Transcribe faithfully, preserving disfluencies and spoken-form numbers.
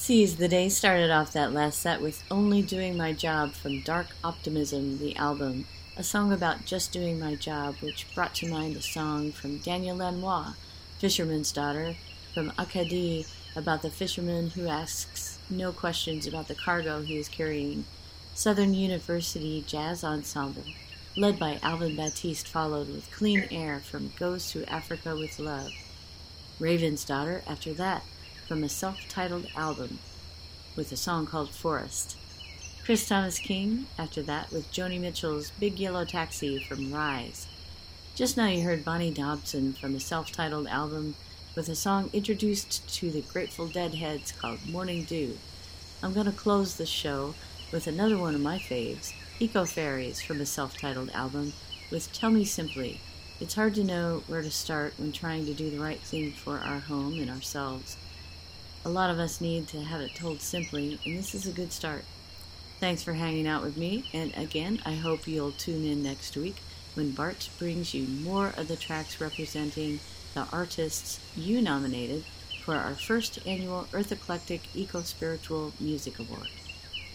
Sees the Day started off that last set with Only Doing My Job from Dark Optimism, the album, a song about just doing my job, which brought to mind a song from Daniel Lanois, Fisherman's Daughter, from Acadie, about the fisherman who asks no questions about the cargo he is carrying. Southern University Jazz Ensemble, led by Alvin Baptiste, followed with Clean Air from Goes to Africa with Love. Raven's Daughter after that, from a self-titled album with a song called Forest. Chris Thomas King after that with Joni Mitchell's Big Yellow Taxi from Rise. Just now you heard Bonnie Dobson from a self-titled album with a song introduced to the Grateful Dead heads called Morning Dew. I'm going to close the show with another one of my faves, Eco Fairies, from a self-titled album with Tell Me Simply. It's hard to know where to start when trying to do the right thing for our home and ourselves. A lot of us need to have it told simply, and this is a good start. Thanks for hanging out with me, and again, I hope you'll tune in next week when Bart brings you more of the tracks representing the artists you nominated for our first annual Earth Eclectic Eco-Spiritual Music Award.